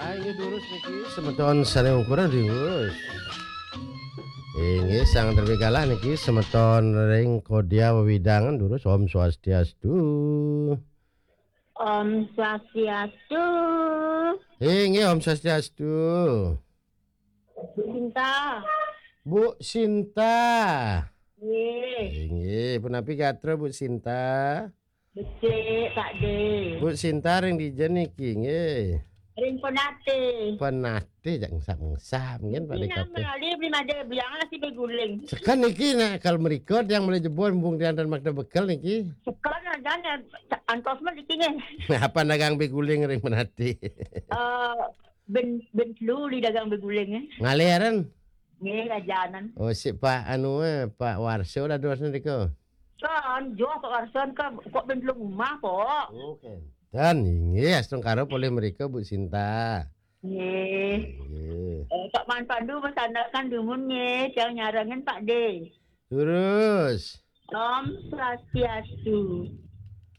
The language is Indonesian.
Inggih durus niki semeton sareng ukuran durus. Inggih sang terbekalah niki semeton ring kodya wewidangan durus Om Swastiastu. Om Swastiastu. Inggih Om Swastiastu. Cinta. Bu Sinta. Nggih. Inggih punapi gatra Bu Sinta. Becik Pak De. Bu Sinta ring dijen niki nggih. Ring penate. Penate jak ngsak-ngsak ngen Pak Ini DKP. nama dia belum ada bilang lah si beguling. Sekan niki nak kalau merekod yang mulai jebol mumpung diantar Magda bekal niki. Sekarang jangan antosman di sini. Apa dagang beguling ring Penate. Ben flu di dagang beguling. Ngaliaran. Nggih kajanan. Oh si Pak Pak Warso dah dosnya diko. Kan jo Pak Warson kok ben flu rumah kok. Oke. Dan inggih astung karo boleh mereka Bu Sinta. Nggih. Nggih. Pak Man Pandu mesandakan dumun nggih, jangan nyarangin Pak De. Terus Om Swastiastu.